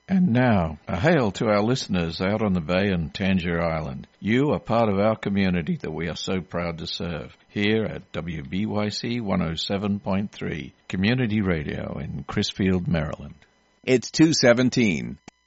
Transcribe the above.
And now, a hail to our listeners out on the bay and Tangier Island. You are part of our community that we are so proud to serve. Here at WBYC 107.3, Community Radio in Crisfield, Maryland. It's 2:17.